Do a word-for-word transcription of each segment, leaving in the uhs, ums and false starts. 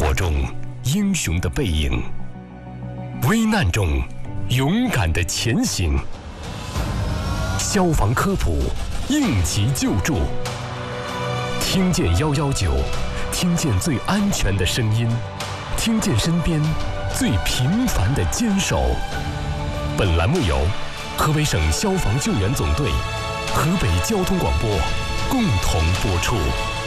火中英雄的背影，危难中勇敢的前行。消防科普，应急救助。听见一一九，听见最安全的声音，听见身边最平凡的坚守。本栏目由河北省消防救援总队、河北交通广播共同播出。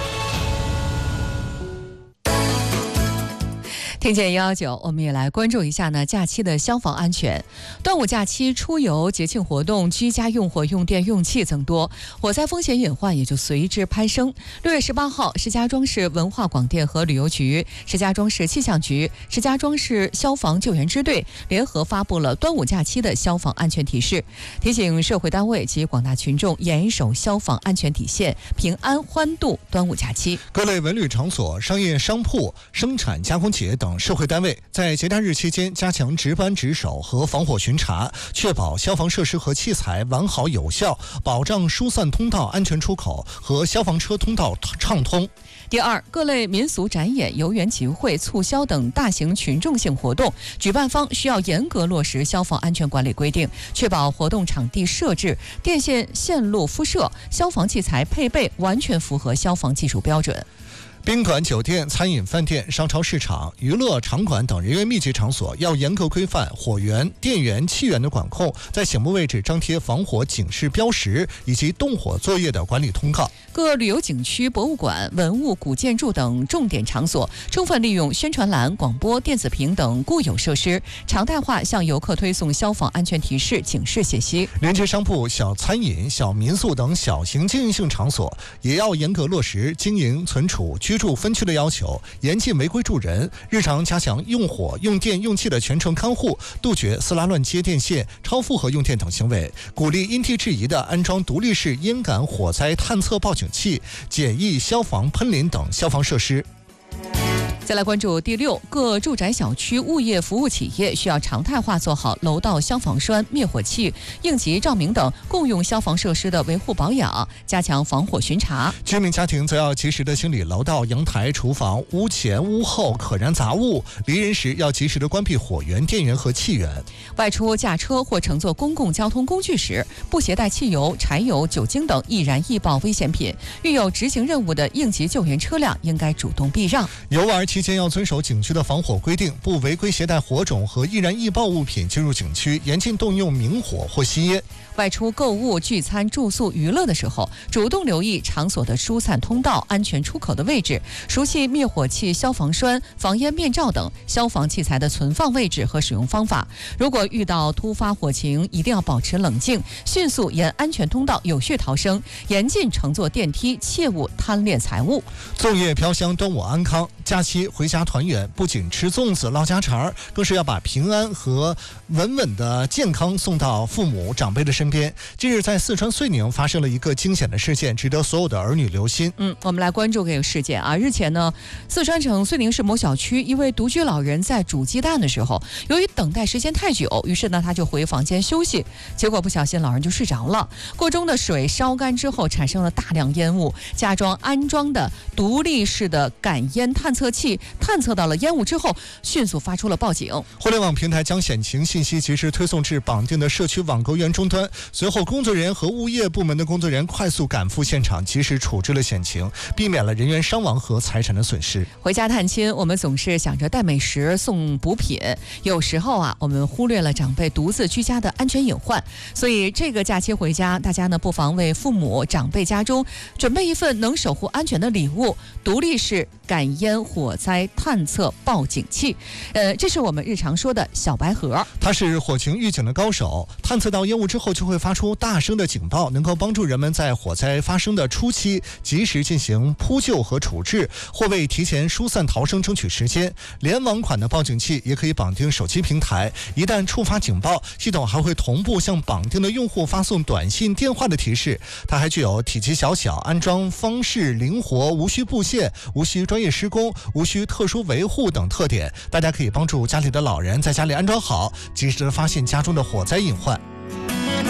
听见一一九，我们也来关注一下呢假期的消防安全。端午假期出游、节庆活动，居家用火、用电、用气增多，火灾风险隐患也就随之攀升。六月十八号，石家庄市文化广电和旅游局、石家庄市气象局、石家庄市消防救援支队联合发布了端午假期的消防安全提示，提醒社会单位及广大群众严守消防安全底线，平安欢度端午假期。 各类文旅场所、商业商铺、生产加工企业等社会单位在节假日期间加强值班值守和防火巡查，确保消防设施和器材完好有效，保障疏散通道安全出口和消防车通道畅通。 第二，各类民俗展演、游园集会、促销等大型群众性活动，举办方需要严格落实消防安全管理规定，确保活动场地设置、电线线路敷设、消防器材配备完全符合消防技术标准。 宾馆、酒店、餐饮、饭店、商超市场、娱乐场馆等人员密集场所要严格规范火源、电源、气源的管控，在醒目位置张贴防火警示标识以及动火作业的管理通告。 各旅游景区、博物馆、文物古建筑等重点场所，充分利用宣传栏、广播电子屏等固有设施，常态化向游客推送消防安全提示、警示信息。 连接商铺、小餐饮、小民宿等小型经营性场所，也要严格落实经营、存储、居住分区的要求，严禁违规住人，日常加强用火、用电、用气的全程看护，杜绝私拉乱接电线、超负荷用电等行为，鼓励因地制宜的安装独立式烟感火灾探测报警器、简易消防喷淋等消防设施。 再来关注第六，各住宅小区、物业服务企业需要常态化做好楼道消防栓、灭火器、应急照明等共用消防设施的维护保养，加强防火巡查。 居民家庭则要及时的清理楼道、阳台、厨房、屋前、屋后可燃杂物，离人时要及时的关闭火源、电源和气源。 外出驾车或乘坐公共交通工具时，不携带汽油、柴油、酒精等易燃易爆危险品。遇有执行任务的应急救援车辆，应该主动避让。 游玩期间要遵守景区的防火规定，不违规携带火种和易燃易爆物品进入景区，严禁动用明火或吸烟。 外出购物、聚餐、住宿、娱乐的时候，主动留意场所的疏散通道、安全出口的位置，熟悉灭火器、消防栓、防烟面罩等消防器材的存放位置和使用方法。如果遇到突发火情，一定要保持冷静，迅速沿安全通道有序逃生，严禁乘坐电梯，切勿贪恋财物。 粽叶飘香，端午安康。假期回家团圆，不仅吃粽子唠家常，更是要把平安和稳稳的健康送到父母长辈的身边。近日在四川遂宁发生了一个惊险的事件，值得所有的儿女留心。 嗯，我们来关注这个事件啊。日前呢，四川省遂宁市某小区一位独居老人在煮鸡蛋的时候，由于等待时间太久，于是呢他就回房间休息，结果不小心老人就睡着了。锅中的水烧干之后，产生了大量烟雾，家中安装的独立式的感烟探测器探测到了烟雾之后，迅速发出了报警。 互联网平台将险情信息及时推送至绑定的社区网购员终端，随后工作人员和物业部门的工作人员快速赶赴现场，及时处置了险情，避免了人员伤亡和财产的损失。 回家探亲，我们总是想着带美食送补品，有时候啊，我们忽略了长辈独自居家的安全隐患。所以这个假期回家，大家呢不妨为父母长辈家中准备一份能守护安全的礼物——独立式感烟火灾探测报警器。呃，这是我们日常说的小白盒， 它是火情预警的高手，探测到烟雾之后就会发出大声的警报，能够帮助人们在火灾发生的初期及时进行扑救和处置，或为提前疏散逃生争取时间。联网款的报警器也可以绑定手机平台，一旦触发警报，系统还会同步向绑定的用户发送短信、电话的提示。它还具有体积小小、安装方式灵活、无需布线、无需专业施工、无需特殊维护等特点，大家可以帮助家里的老人在家里安装好，及时的发现家中的火灾隐患。